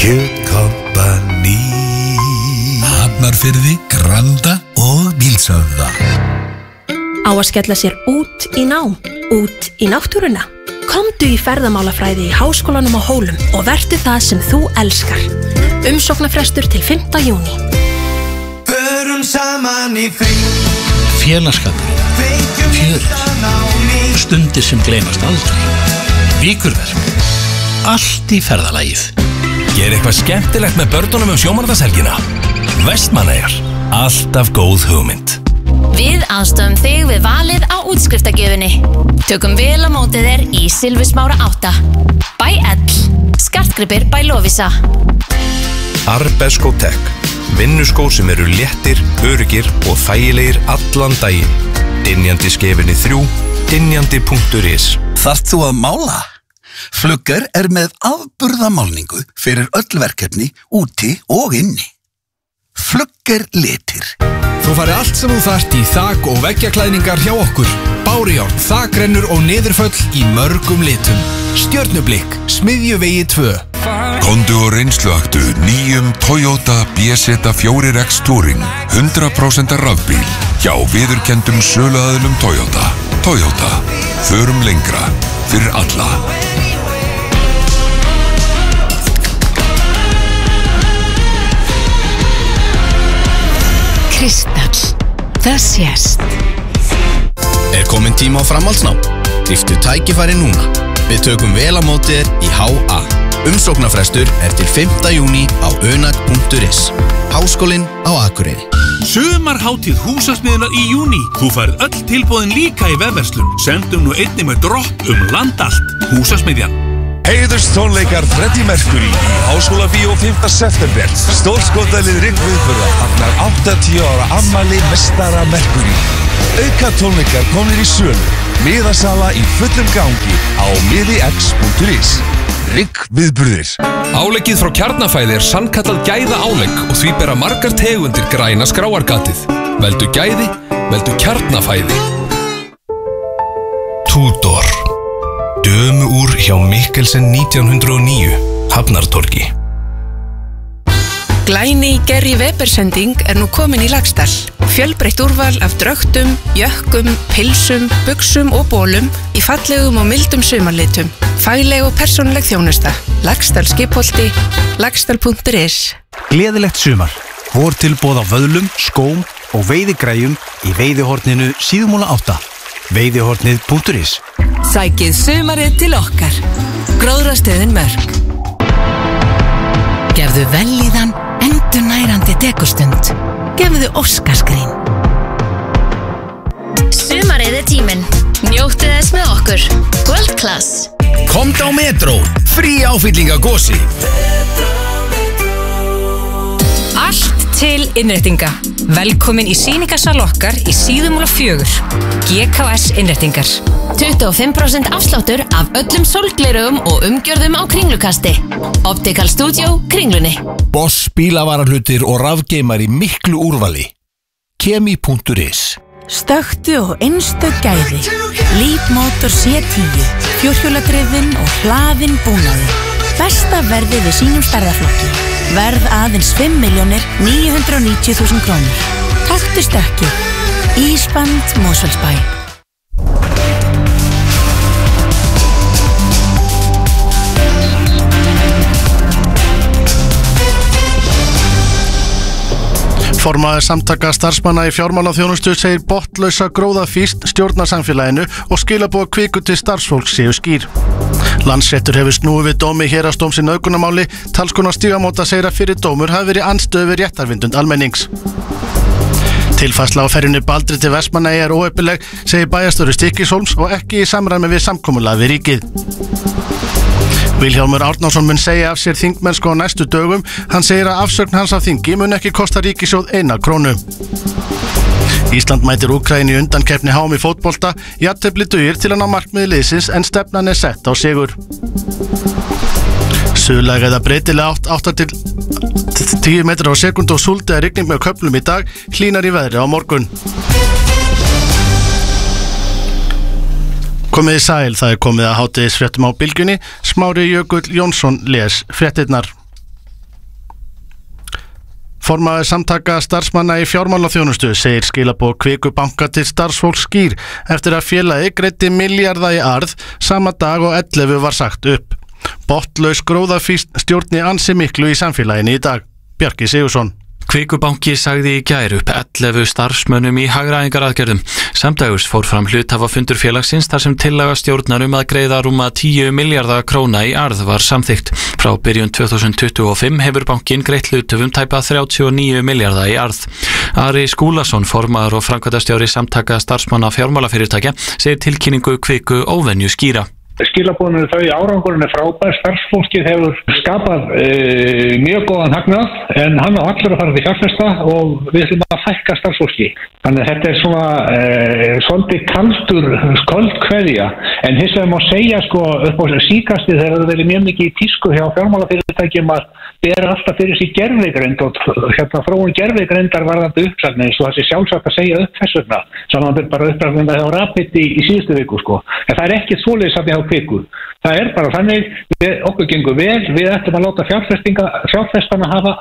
Kjötkompani Hafnarfirði, Granda og Bílshöfða. Á að skella sér út í nám, út í náttúruna. Komdu í ferðamálafræði í Háskólanum á Hólum og vertu það sem þú elskar. Umsóknarfrestur til 5. júní. Förum saman í frí. Félagsskapur, fjörur, stundir sem gleymast aldrei, vikurverk, allt í ferðalagið. Ger eitthvað skemmtilegt með börnunum sjómannadagshelgina. Vestmannaeyjar, alltaf góð hugmynd. Við aðstofum þig við valið á útskriftargjöfinni. Tökum vel á móti þér í Silfusmára 8. Bæ Ell, skartgripir bæ Lovisa. Arbesko Tech, vinnuskór sem eru léttir, öruggir og þægilegir allan daginn. Dynjandi skefinni 3, dynjandi.is. Þarft þú að mála? Flugger með afburðamálningu fyrir öll verkefni úti og inni. Flugger litir. Þú fari allt sem þú þarft í þak- og veggjaklæðningar hjá okkur. Bárujárn, þakrennur og niðurföll í mörgum litum. Stjörnublikk, Smiðjuvegi 2. Komdu og reynsluaktu nýjum Toyota BZ4X Touring 100% rafbíl hjá viðurkenndum söluaðilum Toyota. Toyota, förum lengra fyrir alla. Kristall, það sést. Komin tíma á framhaldsnám? Gríptu tækifæri núna. Við tökum vel á móti þér í HA. Umsóknarfrestur til 5. júní á önag.is. Háskólinn á Akureyri. Sumarhátíð húsasmiðjunar í júní. Þú færð öll tilboðin líka í vefverslun. Sendum nú einnig með dropp land allt. Húsasmiðjan. Heiðurstónleikar Freddie Mercury í Háskólabíó 5. september. Stórskotalið Rick Viðburða fagnar 80 ára afmæli meistara Mercury. Auka tónleikar komnir í sölu. Miðasala í fullum gangi á miðix.is. Rick Viðburðir. Áleggið frá Kjarnafæði sannkallað gæða álegg og því bera margar tegundir græna skráargatið. Veldu gæði, veldu Kjarnafæði. Tudor. Dömuúr hjá Mikkelsen 1909, Hafnartorgi. Glæný Gerry Weber sending nú komin í Laxdal. Fjölbreytt úrval af drögtum, jökkum, pilsum, buxum og bólum í fallegum og mildum sumarlitum. Fagleg og persónuleg þjónusta. Laxdal Skipholti, laxdal.is. Gleðilegt sumar. Vortilboð á vöðlum, skóm og veiðigræjum í veiðihorninu Síðumúla 8. Veiðihornið.is. Sækið sumarið til okkar. Gróðrastöðin Mörk. Gefðu vellíðan endurnærandi dekustund. Gefðu Óskarsgrín. Sumarið tíminn. Njóttu þess með okkur. World Class. Komdu á Metro. Frí áfylling af gosi. Allt til innréttinga. Velkomin í sýningarsal okkar í Síðumúla 4. GKS innréttingar. 25% afsláttur af öllum sólglerugum og umgjörðum á Kringlukasti. Optical Studio, Kringlunni. Boss bílavarahlutir og rafgeimar í miklu úrvali. Kemi.is. Stöktu og einstök gæði. Leapmotor C10, fjórhjóladrifin og hlaðin búnaði. Besta verðið við sínum stærðarflokki. Verð aðeins 5.990.000 krónur. Taktu stökki. Ísband Mosfellsbæ. Formaður samtaka starfsmanna í fjármálaþjónustu segir botnlausa gróðafýst stjórnar samfélaginu og skilaboð kviku til starfsfólks séu skýr. Landsréttur hefur snúið við dómi héraðsdóms í nauðgunarmáli. Talskona Stígamóta segir að fyrir dómur hafi verið andstöðu við réttarvitund almennings. Tilfærsla á ferjunni Baldri til Vestmannaeyja óheppileg, segir bæjarstjóri Stykkishólms og ekki í samræmi við samkomulag við ríkið. Vilhjálmur Árnason mun segja af sér þingmennsku á næstu dögum. Hann segir að afsögn hans af þingi mun ekki kosta ríkissjóð 1 krónu. Ísland mætir Úkraínu í undankeppni HM í fótbolta. Jafntefli dugir til að ná markmiði liðsins en stefnan sett á sigur. Suðlæg eða breytileg átt 8 til 10 metrar á sekúndu og súld eða rigning með köflum í dag. Hlýnar í veðri á morgun. Komið í sæl, það komið að hádegisfréttum á Bylgjunni. Smári Jökull Jónsson les fréttirnar. Formaður samtaka starfsmanna í fjármálaþjónustu segir skilaboð Kviku banka til starfsfólks skýr eftir að félagið greiddi milljarða í arð sama dag og 11 var sagt upp. Botnlaus gróðafísn stjórni ansi miklu í samfélaginu í dag. Bjarki Sigursson. Kvikubanki sagði í gær upp 11 starfsmönnum í hagræðingaraðgerðum. Samdægurs fór fram hluthafafundur félagsins þar sem tillaga stjórnar að greiða rúma 10 milljarða króna í arð var samþykkt. Frá byrjun 2025 hefur bankin greitt hluthöfum tæpa 39 milljarða í arð. Ari Skúlason, formaður og framkvæmdastjóri samtaka starfsmanna fjármálafyrirtækja, segir tilkynningu Kviku óvenju skýra. Skilabóðinu þau árangurinn frábær, starfsfólkið hefur skapað mjög góðan hagnað en hann á allir að fara til fjárfesta og við ætlum að fækka starfsfólki. Þannig að þetta svona svolítið köld kveðja en hins vegar má segja upp á síkasti þegar það verið mjög mikið í tísku hjá fjármálafyrirtækjum að bera alltaf fyrir sig gervigreind og þróun gervigreindar varðandi uppsagnir svo það sé sjálfsagt að segja upp þess vegna saman bara uppsagnir hjá Rapid í síðustu viku en það ekkert svoleiðis að hjá Kviku. Það bara þannig, okkur gengur vel, við ættum að láta fjárfestana hafa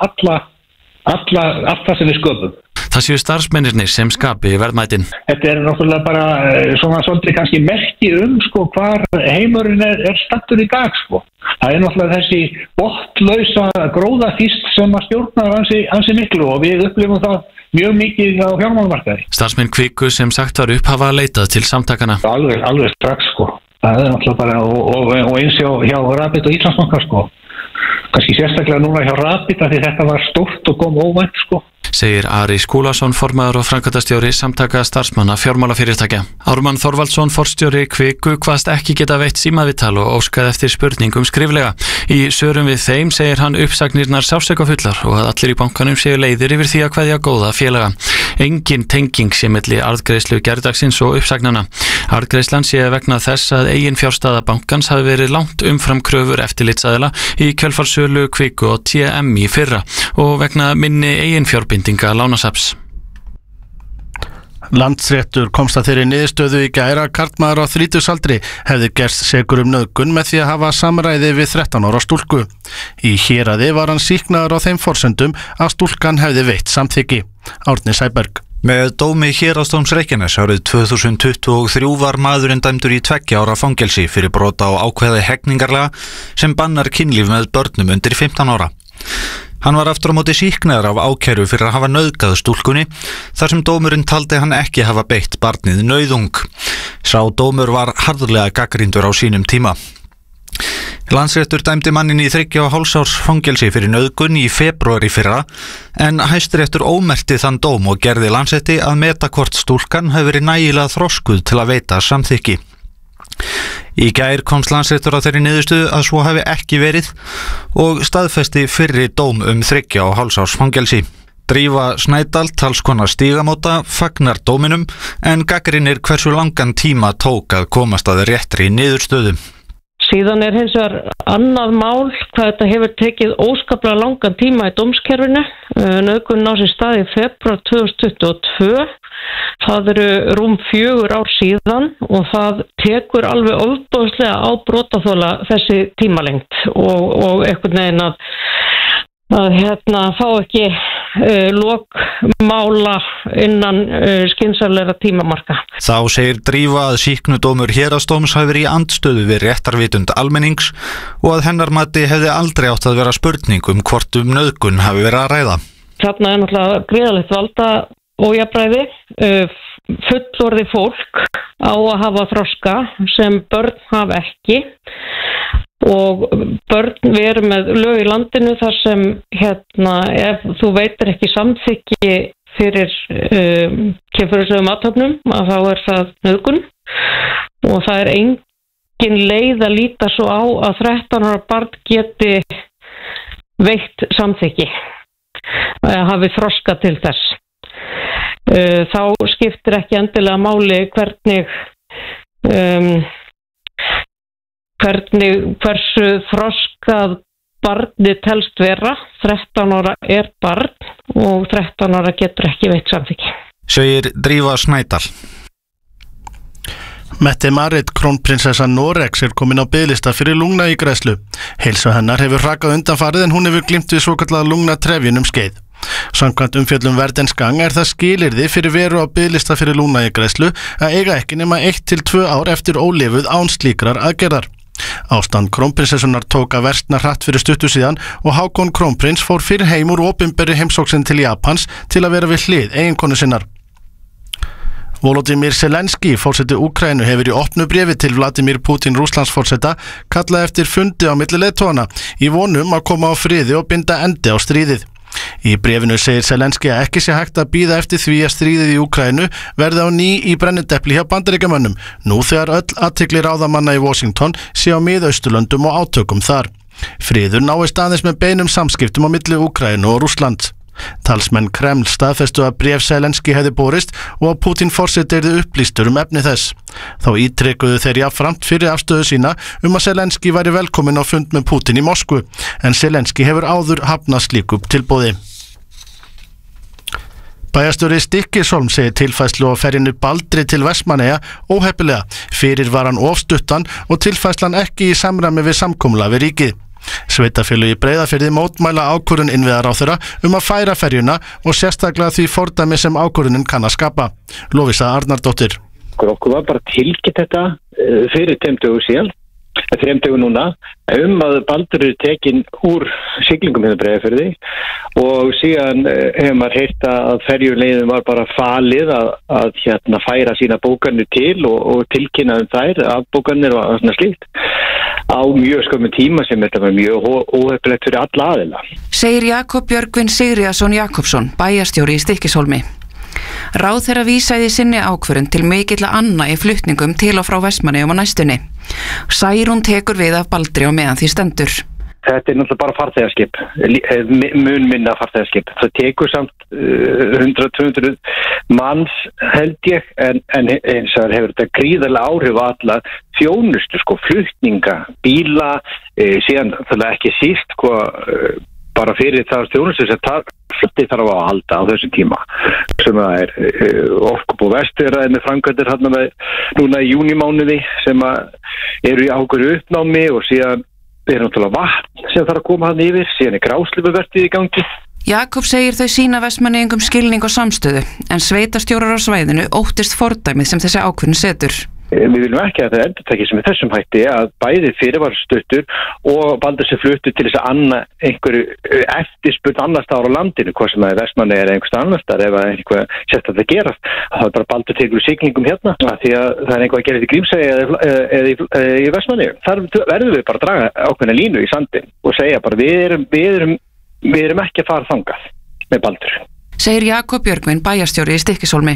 allt það sem við sköpum. Það séu starfsmennirnir sem skapi verðmætin. Þetta náttúrulega bara svona svolítið kannski merki hvar heimurinn er stattur í dag Það náttúrulega þessi botnlausa gróðafísn sem að stjórnar ansi miklu og við upplifum það mjög mikið á fjármálamarkaði. Starfsmenn Kviku sem sagt var upp hafa leitað til samtakana. Alveg strax Það náttúrulega bara og eins hjá Rapid og Íslandsbanka Kannski sérstaklega núna hjá Rapid því þetta var stórt og kom óvænt Segir Ari Skúlason, formaður og framkvæmdastjóri samtaka starfsmanna fjármálafyrirtækja. Ármann Þorvaldsson, forstjóri Kviku, kvaðst ekki geta veitt símaviðtal og óskaði eftir spurningum skriflega. Í svörum við þeim segir hann uppsagnirnar sársaukafullar og að allir í bankanum séu leiðir yfir því að kveðja góða félaga. Engin tenging sé milli arðgreiðslu gærdagsins og uppsagnana. Arðgreiðslan sé vegna þess að eigin fjárstaða bankans hafi verið langt umfram kröfur eftirlitsaðila í kjölfarsölu Kviku og TM í fyrra og vegna minni eigin fjárbindinga lánasaps. Landsréttur komst að þeirri niðurstöðu í gær að karlmaður á 30-aldri hefði gerst sekur nauðgun með því að hafa samræði við 13 ára stúlku. Í héraði var hann sýknaður á þeim forsendum að stúlkan hefði veitt samþykki. Árni Sæberg. Með dómi Héraðsdóms Reykjaness árið 2023 var maðurinn dæmdur í 2 ára fangelsi fyrir brot á ákveði hegningarlega sem bannar kynlíf með börnum undir 15 ára. Hann var aftur á móti sýknaður af ákæru fyrir að hafa nauðgað stúlkunni þar sem dómurinn taldi hann ekki hafa beitt barnið nauðung. Sá dómur var harðlega gagnrýndur á sínum tíma. Landsréttur dæmdi mannin í 3,5 árs fangelsi fyrir nauðgun í febrúar í fyrra en Hæstiréttur ómerkti þann dóm og gerði Landsrétti að meta hvort stúlkan hafi verið nægilega þroskuð til að veita samþykki. Í gær komst Landsréttur á þeirri niðurstöðu að svo hafi ekki verið og staðfesti fyrri dóm 3,5 árs fangelsi. Drífa Snædal, talskona Stígamóta, fagnar dóminum en gagnrýnir hversu langan tíma tók að komast að réttri niðurstöðu. Síðan hins vegar annað mál hvað þetta hefur tekið óskaplega langan tíma í dómskerfinu. Nauðgun á sér stað í febrúar 2022. Það eru rúm 4 ár síðan og það tekur alveg ofboðslega á brotaþola þessi tímalengd og einhvern veginn að fá ekki lokmála innan skynsamlegra tímamarka. Þá segir Drífa að sýknudómur Héraðsdóms hafi verið í andstöðu við réttarvitund almennings og að hennar mati hefði aldrei átt að vera spurning hvort nauðgun hafi verið að ræða. Þarna náttúrulega gríðarlegt valda ójafnræði, fullorðið fólk á að hafa þroska sem börn hafa ekki og börn við erum með lög í landinu þar sem ef þú veitir ekki samþykki fyrir kynferðislegum athöfnum að þá er það nauðgun og það er engin leið að líta svo á að 13 ára barn geti veitt samþykki hafi þroska til þess. Þá skiptir ekki endilega máli hversu þroskað barni telst vera. 13 ára er barn og 13 ára getur ekki veitt samþykki. Segir Drífa Snædal. Mette-Marit, krónprinsessa Noregs, er komin á biðlista fyrir lungnaígræðslu. Heilsu hennar hefur hrakað undanfarið en hún hefur glímt við svokallaða lungnatrefjun skeið. Samkvæmt umfjöllum Verdens Gang það skilyrði fyrir veru á biðlista fyrir lungnaeingreiðslu að eiga ekki nema 1 til 2 ár eftir ólifuð án slíkrar aðgerðar. Ástand krónprinsessunar tók að versna hratt fyrir stuttu síðan og Hákon krónprins fór fyrir heim úr opinberri heimsókn til Japans til að vera við hlið eiginkonu sinnar. Volodymyr Zelenski, forseti Úkraínu, hefur í opnu bréfi til Vladimir Putin Rússlandsforseta kallað eftir fundi á milli leiðtogana í vonum að koma á friði og binda endi á stríðið. Í bréfinu segir Zelenski að ekki sé hægt að bíða eftir því að stríðið í Úkraínu verði á ný í brennidepli hjá Bandaríkjamönnum, nú þegar öll athygli ráðamanna í Washington sé á Miðausturlöndum og átökum þar. Friður náist aðeins með beinum samskiptum á milli Úkraínu og Rússlands. Talsmenn Kreml staðfestu að bréf Zelenski hefði borist og að Putin forseti yrði upplýstur efni þess. Þá ítrekuðu þeir jafnframt fyrir afstöðu sína að Zelenski væri velkominn á fund með Putin í Moskvu, en Zelenski hefur áður hafnað slíku tilboði. Bæjarstjóri Stykkishólms segir tilfærslu á ferjunni Baldri til Vestmannaeyja óheppilega. Fyrir var hann of stuttan og tilfærslan ekki í samræmi við samkomulag við ríkið. Sveitarfélög í Breiðafirði mótmæla ákvörðun innviðaráðherra að færa ferjuna og sérstaklega því fordæmi sem ákvörðunin kann að skapa. Lovísa Arnardóttir. Okkur var bara tilkynnt þetta fyrir 3 dögum síðan, 3 dögum núna, að Baldur tekin úr siglingum hérna Breiðafirði og síðan hefur maður heyrt að ferjuleiðin var bara falið að færa sína bókanir til og tilkynna þær af bókanir og svona slíkt. Á mjög skömmum tíma sem þetta var mjög óheppilegt fyrir alla aðila. Segir Jakob Björgvin Sigríðarson Jakobsson, bæjarstjóri í Stykkishólmi. Ráðherra vísaði sinni ákvörðun til mikilla anna í flutningum til og frá Vestmannaeyjum á næstunni. Særún tekur við af Baldri á meðan því stendur. Þetta náttúrulega bara farþegaskip, mun minna farþegaskip. Það tekur samt 100-200 manns held ég, en eins og hefur þetta gríðarlega áhrif á alla þjónustu, flutninga, bíla, síðan það ekki síst, bara fyrir það þjónustu sem það þarf að halda á þessum tíma. Sem það Orkubú Vestfjarða með framkvæmdir núna í júnímánuði sem eru í ákveðnu uppnámi og síðan náttúrulega vatn sem þarf að koma hann yfir, síðan grásleppuvertíð í gangi. Jakob segir þau sína Vestmannaeyingum skilning og samstöðu, en sveitarstjórar á svæðinu óttist fordæmið sem þessi ákvörðun setur. Við viljum ekki að það endurtaki sem þessum hætti að bæði fyrirvarstuttur og Baldur sem fluttur til þess að anna einhverju eftirspurn annars staðar á landinu, hvað sem það Vestmannaeyjar eða einhvers annars staðar ef eitthvað sérstætt að gerast. Það er bara Baldur tekur siglingum hérna því að það er eitthvað að gera í Grímsey eða í Vestmannaeyjum. Þar verðum við bara að draga ákveðna línu í sandinn og segja bara við erum ekki að fara þangað með Baldur. Segir Jakob Björgvin, bæjarstjóri í Stykkishólmi.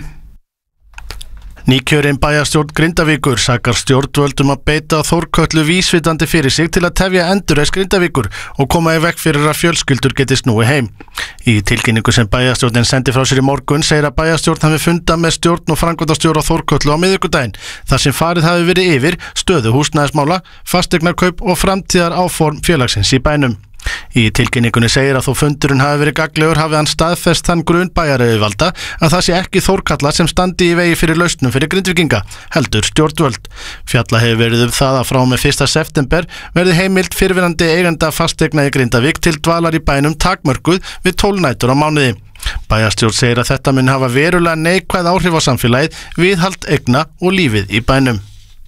Nýkjörinn bæjarstjórn Grindavíkur sakar stjórnvöldum að beita Þórkötlu vísvitandi fyrir sig til að tefja endurreisn Grindavíkur og koma í veg fyrir að fjölskyldur geti snúið heim. Í tilkynningu sem bæjarstjórnin sendi frá sér í morgun segir að bæjarstjórn hafi fundað með stjórn og framkvæmdastjóra Þórkötlu á miðvikudaginn, þar sem farið hafi verið yfir stöðu húsnæðismála, fasteignakaup og framtíðar áform félagsins í bænum. Í tilkynningunni segir að þó fundurinn hafi verið gagnlegur hafi hann staðfest þann grun bæjaryfirvalda að það sé ekki Þórkalla sem standi í vegi fyrir lausnum fyrir Grindvíkinga, heldur stjórnvöld. Fjalla hefur verið það að frá með 1. september verði heimild fyrrverandi eiganda fasteigna í Grindavík til dvalar í bænum takmörkuð við 12 nætur á mánuði. Bæjarstjórn segir að þetta mun hafa verulega neikvæð áhrif á samfélagið, viðhald eigna og lífið í bænum.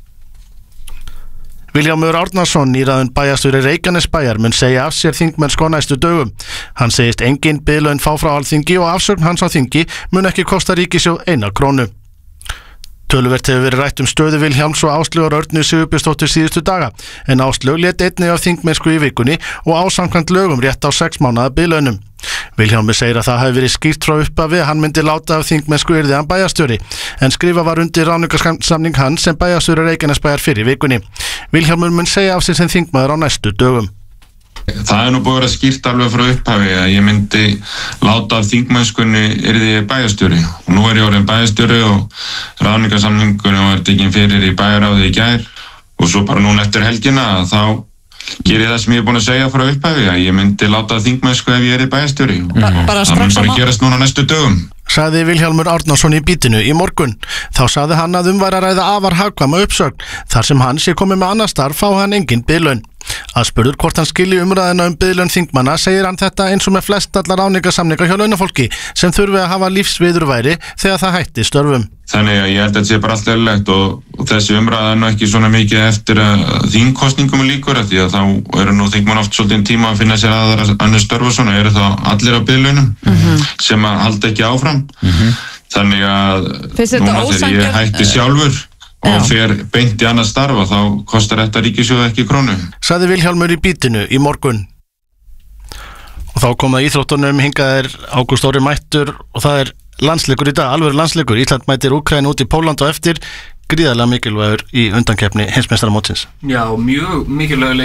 Vilhjálmur Árnason, nýráðinn bæjarstjóri Reykjanesbæjar, mun segja af sér þingmennsku á næstu dögum. Hann segist engin biðlaun fá frá Alþingi og afsögn hans á þingi mun ekki kosta ríkissjóð 1 krónu. Töluvert hefur verið rætt stöðu Vilhjálms og Áslaugar Örnu Sigurbjörnsdóttur síðustu daga, en Áslaug lét einnig af þingmennsku í vikunni og á samkvæmt lögum rétt á 6 mánaða biðlaunum. Vilhjálmur segir að það hafi verið skýrt frá upphafi að hann myndi láta af þingmennsku yrði hann bæjarstjóri, en skrifa var undir ráðningarsamning hans sem bæjarstjóri Reykjanesbæjar fyrir vikunni. Vilhjálmur mun segja af sig sem þingmaður á næstu dögum. Það nú búið að skýrt alveg frá upphafi að ég myndi láta af þingmennskunni yrði bæjarstjóri og nú ég orðinn bæjarstjóri og ráðningarsamningunum var tekin fyrir í bæjaráði í gær og svo bara núna eftir helgina þá gerir það sem ég búin að segja frá upphafi að ég myndi láta af þingmennsku ef ég yrði bæjarstjóri og það mun bara gerast núna næstu dögum. Sagði Vilhjálmur Árnason í Bítinu í morgun. Þá sagði hann að væri að ræða afar hagkvæma uppsögn. Þar sem hann sé komið með annar starf fá hann engin biðlaun. Aðspurður hvort hann skilji umræðina biðlaun þingmanna segir hann þetta eins og með flest allar ráðningarsamninga hjá launafólki sem þurfi að hafa lífsviðurværi þegar það hætti störfum. Þannig að ég held að þetta sé bara allt eðlilegt og þessi umræða er nú ekki svona mikið eftir að þingkosningum líkur því að þá eru nú þingmann oft svolítið tíma að finna sér aðra annars störf og svona eru þá allir á biðlaunum sem að halda ekki áfram. Þannig að núna þegar ég hætti sjálfur og fer beint í annað starfa þá kostar þetta ríkissjóð ekki krónu. Sagði Vilhjálmur í Bítinu í morgun. Og þá kom það íþróttunum, hingað er Ágúst Orri mættur og það landsleikur í dag, alveg landsleikur. Ísland mætir Úkraínu út í Pólland og eftir gríðarlega mikilvægur í undankeppni heimsmeistaramótsins. Já, mjög mikilvægur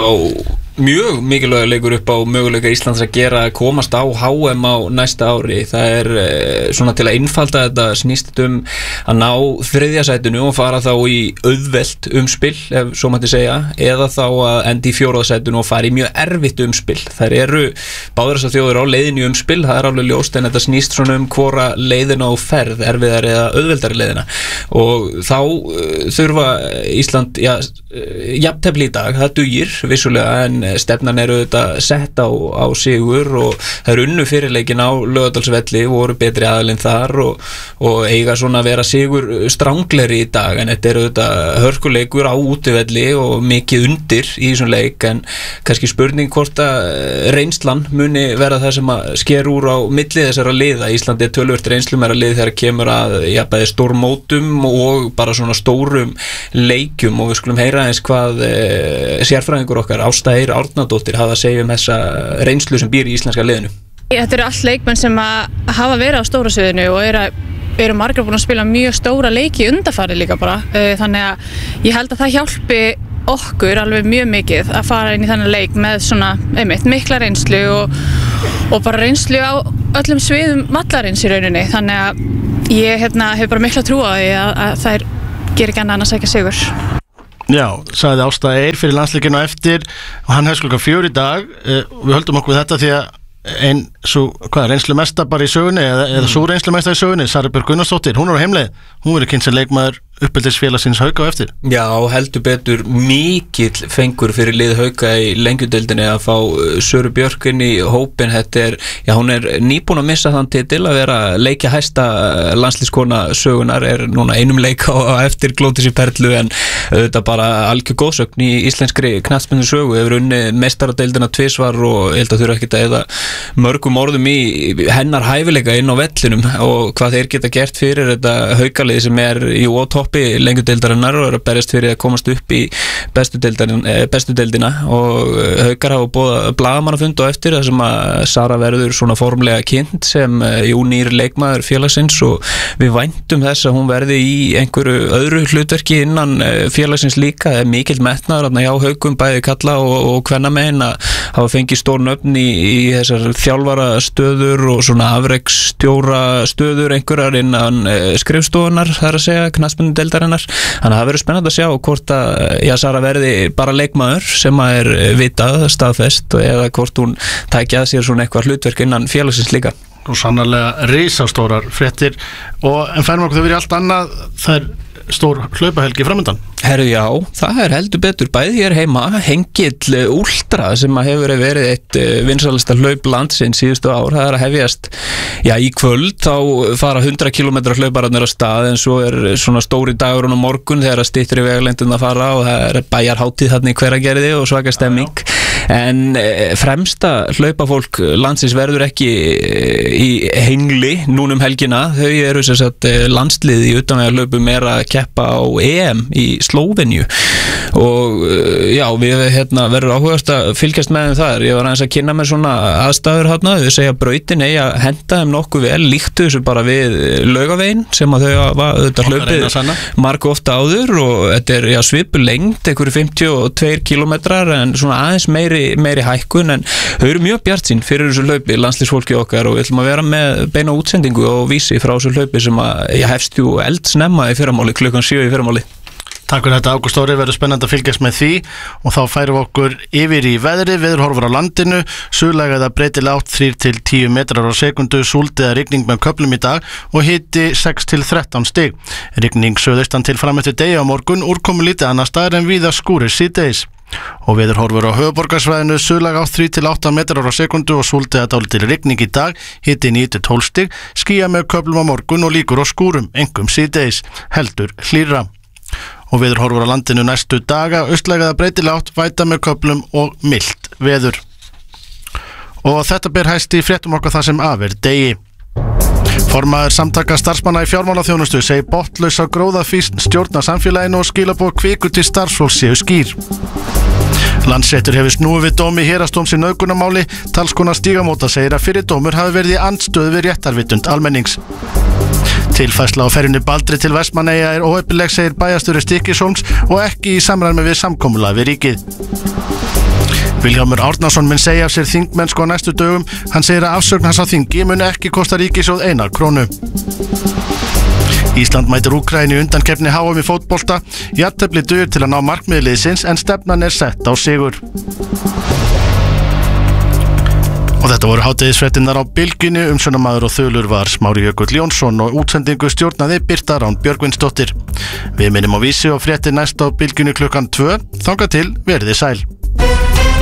leikur upp á möguleika Íslands að komast á HM á næsta ári. Það er svona til að einfalda þetta snýst að ná þriðja sætinu og fara þá í auðvelt umspil, ef svo mætti segja, eða þá að enda í fjórða sætinu og fara í mjög erfitt umspil. Þær eru báðar þessar þjóðir á leiðinu umspil, það er alveg ljóst, en þetta snýst svona hvora leiðina á ferð, erfiðar eða auðveldari leiðina. Og þá þurfa Ísland jafntefli í dag, það dugir vissulega, en stefnan eru þetta sett á sigur og það eru unnu fyrirleikin á Laugardalsvelli, voru betri aðalinn þar og eiga svona að vera sigur strangleri í dag, en þetta eru þetta hörkuleikur á útivelli og mikið undir í þessum leik, en kannski spurning hvort að reynslan muni vera það sem að sker úr á milli þessara liða. Ísland er töluvert reynslumera lið þegar kemur að bæði stórmótum og bara svona stórum leikjum, og við skulum heyra eins hvað sérfræðingur okkar Ásta Eir Árnadóttir hafa að segja þessa reynslu sem býr í íslenska liðinu. Þetta eru allt leikmenn sem að hafa verið á stóra sviðinu og eru margar búin að spila mjög stóra leiki undanfarið líka bara, þannig að ég held að það hjálpi okkur alveg mjög mikið að fara inn í þennan leik með svona mikla reynslu og bara reynslu á öllum sviðum vallarins í rauninni, þannig að ég hef bara mikla trú á því að þær gerir ekki annað en að sækja sigur. Já, sagði Ásta Eir fyrir landsleikinu á eftir og hann hefði klukkan 4 í dag. Við höldum okkur við þetta því að reynslu mesta bara í sögunni eða svo reynslu mesta í sögunni, Sara Björk Gunnarsdóttir, hún er á heimleið, hún verður kynnt sem leikmaður uppeldisfélagsins Hauka á eftir. Já, heldur betur mikill fengur fyrir lið Hauka í lengjudeildinni að fá Söru Björk inn í hópin. Hún er nýbúin að missa þann titil að vera leikja hæsta landslískona sögunar, er núna einum leik á eftir Glódísi Perlu, en þetta bara algjör góðsögn í íslenskri knattspyrnu sögu, hefur unnið meistaradeildina tvisvar og ég held að þurfa ekkert að eða mörgum orðum í hennar hæfileika inn á vellinum og hvað þeir geta gert fyrir þetta Haukalið sem er í toppi lengjudeildarinnar og er að berjast fyrir að komast upp í bestu deildina, og Haukar hafa boðað blaðamannafund á eftir þar sem að Sara verður svona formlega kynnt sem nýr leikmaður félagsins, og við væntum þess að hún verði í einhverju öðru hlutverki innan félagsins líka. Það er mikill metnaður hjá Haukum, bæði kalla og kvennamegin, að hafa fengið stór nöfn í þessar þjálfara stöður og svona afreksstjóra stöður einhverjar innan skrifstofunar, þar að segja knattspyrnu deildarinnar. Þannig að það verður spennandi að sjá hvort að Sara verði bara leikmaður sem að er vitað, staðfest, eða hvort hún tæki að sér svona eitthvað hlutverk innan félagsins líka. Og sannarlega risastórar fréttir, en færum okkur þau verið allt annað, það er stór hlaupahelgi framöndan. Herru, já, það er heldur betur bæði hér heima, Hengill Últra sem að hefur verið eitt vinsælasta hlaup landsins síðustu ár. Það er að hefjast í kvöld, þá fara 100 km hlaupararnir á stað, en svo er svona stóri dagur á morgun þegar styttri vegalengdin að fara og það er bæjarhátíð þarna í Hveragerði og svaka stemming. En fremsta hlaupafólk landsins verður ekki í Hengli núna helgina. Þau eru sem sagt landslið í utanvegarhlaupum er að keppa á EM í Slóveníu, og við verður áhugast að fylgjast með þeim þar. Ég var aðeins að kynna mér svona aðstæður þarna. Þau segja brautin eigi að henda þeim nokkuð vel, líktu þessu bara við Laugaveginn sem að þau hafa hlaupið marg ofta áður, og þetta er svipu lengd, einhverju 52 kilometrar, en svona aðeins meiri hækkun, en þau eru mjög bjartsýn fyrir þessu hlaupi, landslísfólki okkar, og við ætlum að vera með beina útsendingu og vísi frá þessu hlaupi sem að hefst eldsnemma í fyrramáli, klukkan 7 í fyrramáli. Takk fyrir þetta, Ágúst Orri, verður spennandi að fylgjast með því, og þá færum við okkur yfir í veðri. Veðurhorfur á landinu, suðlæg eða breytileg átt 3-10 metrar á sekundu, súld eða rigning með köflum í dag og hiti 6-13 stig. Rigning suðaustan til fram eftir degi á morgun, úrkomu lítið annars staðar en víða skúrir síðdegis. Og veðurhorfur á höfuðborgarsvæðinu suðlæg átt 3-8 metrar á sekundu og súldið að dálítil rigning í dag, hiti 9-12 stig, skýja með köflum á morgun og líkur á skúrum, einkum síðdegis, heldur hlýrra. Og veðurhorfur á landinu næstu daga, austlæg eða breytileg átt, væta með köflum og milt veður. Og þetta ber hæst í fréttum okkar það sem af degi. Formaður samtaka starfsmanna í fjármálaþjónustu segir botnlausa gróðafísn stjórna samfélaginu og skilaboð kviku til starfsfólks séu skýr. Landsréttur hefur snúið við dómi héraðsdóms í nauðgunarmáli. Talskona Stígamóta segir að fyrir dómur hafi verið í andstöðu við réttarvitund almennings. Tilfærsla á ferjunni Baldri til Vestmannaeyja óheppileg, segir bæjarstjóri Stykkishólms og ekki í samræmi við samkomulag við ríkið. Vilhjálmur Árnason mun segja af sér þingmennsku á næstu dögum. Hann segir að afsögn hans á þingi mun ekki kosta ríkissjóð 1 krónu. Ísland mætir Úkraínu í undankeppni HM í fótbolta. Jafntefli dugir til að ná markmiði liðsins en stefnan sett á sigur. Og þetta voru hádegisfréttinnar á Bylgjunni. Umsjónarmaður og þulur var Smári Jökull Jónsson og útsendingu stjórnaði Birta Rán Björgvinsdóttir. Við minnum á Vísi og fréttir næst á Bylgjunni klukkan 2. Þangað til, verið þið sæl.